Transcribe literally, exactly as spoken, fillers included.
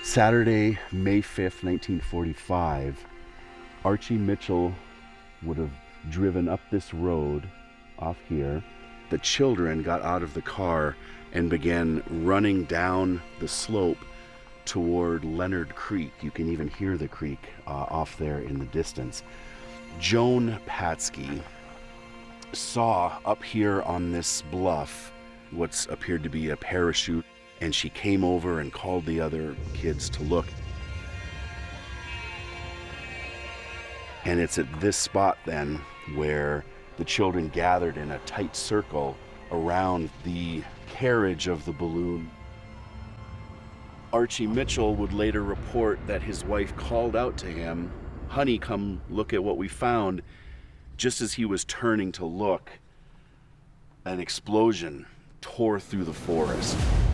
Saturday, May fifth, nineteen forty-five, Archie Mitchell would have driven up this road off here. The children got out of the car and began running down the slope toward Leonard Creek. You can even hear the creek uh, off there in the distance. Joan Patsky saw up here on this bluff what appeared to be a parachute, and she came over and called the other kids to look. And it's at this spot then where the children gathered in a tight circle around the carriage of the balloon. Archie Mitchell would later report that his wife called out to him, "Honey, come look at what we found." Just as he was turning to look, an explosion tore through the forest.